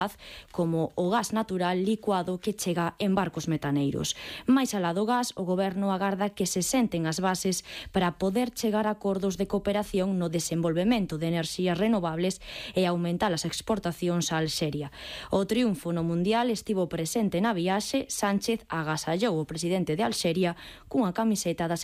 como o gas natural licuado que chega en barcos metaneiros. Máis alá do gas, o Goberno agarda que se senten as bases para poder chegar a acordos de cooperación no desenvolvemento de enerxías renovables e aumentar as exportacións a Alxeria. O triunfo no Mundial estivo presente na viaxe. Sánchez agasallou o presidente de Alxeria cunha camiseta da